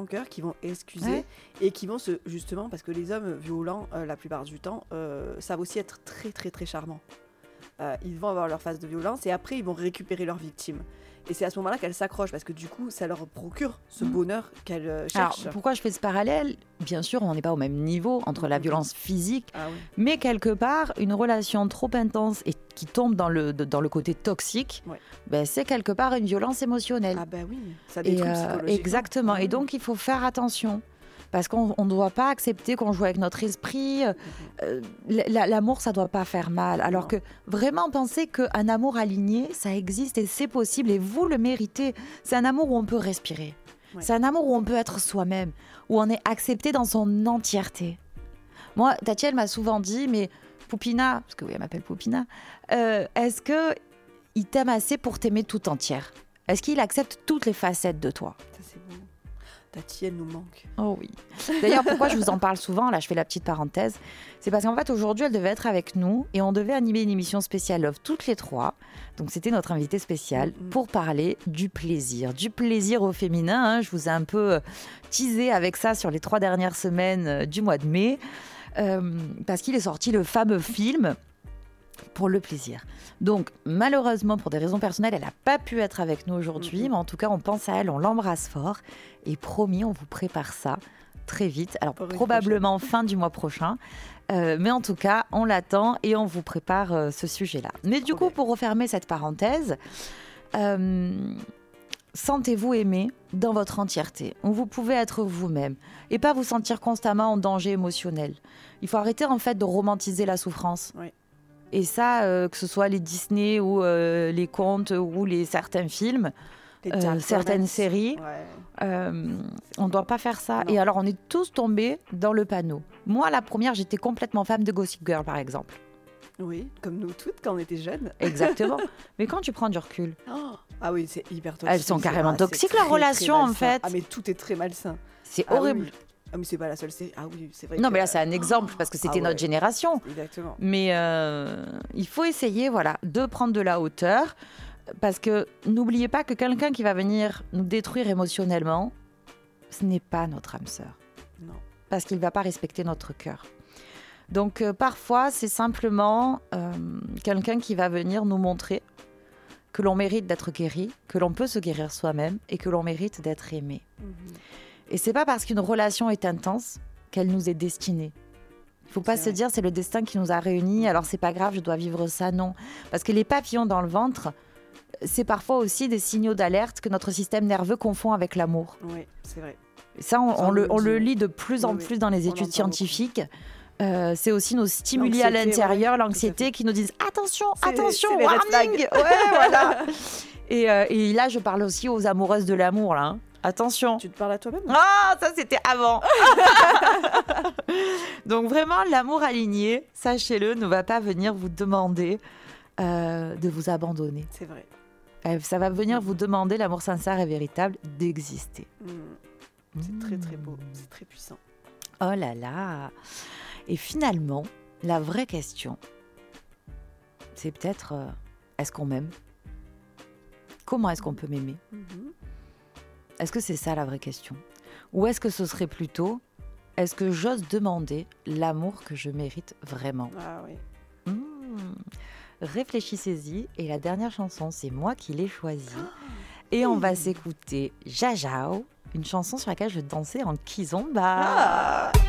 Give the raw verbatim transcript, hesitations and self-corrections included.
rancœur, qui vont excuser Ouais. et qui vont se justement parce que les hommes violents, euh, la plupart du temps, euh, savent aussi être très très très charmants. Euh, ils vont avoir leur phase de violence et après ils vont récupérer leur victime. Et c'est à ce moment-là qu'elles s'accrochent parce que du coup ça leur procure ce Mhm. bonheur qu'elles euh, Alors, cherchent. pourquoi je fais ce parallèle ? Bien sûr, on n'est pas au même niveau entre la Mhm. violence physique, Ah oui. mais quelque part, une relation trop intense et qui tombe dans le, dans le côté toxique, Ouais. ben, c'est quelque part une violence émotionnelle. Ah bah oui, ça Et, détruit euh, psychologiquement. exactement. Ah Et oui. donc, il faut faire attention. Parce qu'on ne doit pas accepter qu'on joue avec notre esprit. Mhm. Euh, la- L'amour, ça ne doit pas faire mal. Alors Non. que vraiment penser qu'un amour aligné, ça existe et c'est possible et vous le méritez. C'est un amour où on peut respirer. Ouais. C'est un amour où on peut être soi-même, où on est accepté dans son entièreté. Moi, Tati, elle m'a souvent dit, mais Poupina, parce que oui, elle m'appelle Poupina, euh, est-ce qu'il t'aime assez pour t'aimer tout entière ? Est-ce qu'il accepte toutes les facettes de toi ? Ça c'est beau. Tati, elle nous manque. Oh oui. D'ailleurs, pourquoi je vous en parle souvent, là je fais la petite parenthèse, c'est parce qu'en fait aujourd'hui elle devait être avec nous et on devait animer une émission spéciale Love toutes les trois. Donc c'était notre invité spécial Mm-hmm. pour parler du plaisir, du plaisir au féminin. Hein. Je vous ai un peu euh, teasé avec ça sur les trois dernières semaines euh, du mois de mai, euh, parce qu'il est sorti le fameux film pour le plaisir. Donc, malheureusement, pour des raisons personnelles, elle n'a pas pu être avec nous aujourd'hui, Mhm. mais en tout cas, on pense à elle, on l'embrasse fort. Et promis, on vous prépare ça très vite. Alors, Pour une probablement fin du mois prochain. Euh, mais en tout cas, on l'attend et on vous prépare euh, ce sujet-là. Mais du Trop coup, bien. pour refermer cette parenthèse, euh, sentez-vous aimé dans votre entièreté, où vous pouvez être vous-même et pas vous sentir constamment en danger émotionnel. Il faut arrêter en fait de romantiser la souffrance. Oui. Et ça, euh, que ce soit les Disney ou euh, les contes ou les certains films, Les euh, dark certaines romance. séries, Ouais. euh, on ne doit pas faire ça. Non. Et alors, on est tous tombés dans le panneau. Moi, la première, j'étais complètement fan de Gossip Girl, par exemple. Oui, comme nous toutes quand on était jeunes. Exactement. Mais quand tu prends du recul, Oh. Ah oui, c'est hyper toxique. Elles sont c'est- carrément ah, c'est toxiques, très, leurs relations, très en malsain. fait. Ah mais tout est très malsain. c'est Ah oui, horrible. oui. Ah mais c'est pas la seule série. Ah oui, c'est vrai. Non, que- mais là, c'est un exemple parce que c'était Ah notre ouais. génération. Exactement. Mais euh, il faut essayer, voilà, de prendre de la hauteur. Parce que n'oubliez pas que quelqu'un qui va venir nous détruire émotionnellement, ce n'est pas notre âme sœur. Non. Parce qu'il ne va pas respecter notre cœur. Donc euh, parfois, c'est simplement euh, quelqu'un qui va venir nous montrer que l'on mérite d'être guéri, que l'on peut se guérir soi-même et que l'on mérite d'être aimé. Mhm. Et c'est pas parce qu'une relation est intense qu'elle nous est destinée. Il faut pas C'est se vrai. dire c'est le destin qui nous a réunis, alors c'est pas grave, je dois vivre ça, non. Parce que les papillons dans le ventre, c'est parfois aussi des signaux d'alerte que notre système nerveux confond avec l'amour. Oui, c'est vrai. Et ça, on, Ça, on on le, le on dit, le oui. lit de plus en Oui, oui. plus dans les On études l'entend scientifiques. Euh, c'est aussi nos stimuli à L'anxiété, l'intérieur, ouais, l'anxiété tout à fait. qui nous disent attention, C'est- attention, c'est les red warning. flags. Ouais, voilà. Et, euh, et là, je parle aussi aux amoureuses de l'amour, là. hein. Attention. Tu te parles à toi-même. Ah, ça c'était avant. Donc vraiment, l'amour aligné, sachez-le, ne va pas venir vous demander euh, de vous abandonner. C'est vrai. Euh, Ça va venir vous demander, l'amour sincère et véritable, d'exister. Mhm. C'est très très beau. C'est très puissant. Oh là là. Et finalement, la vraie question, c'est peut-être, euh, est-ce qu'on m'aime ? Comment est-ce qu'on peut m'aimer ? Mhm. Est-ce que c'est ça la vraie question ? Ou est-ce que ce serait plutôt, est-ce que j'ose demander l'amour que je mérite vraiment ? Ah oui. Hmm. Réfléchissez-y. Et la dernière chanson, c'est moi qui l'ai choisie. Et on va s'écouter Jajao, une chanson sur laquelle je dansais en kizomba. Ah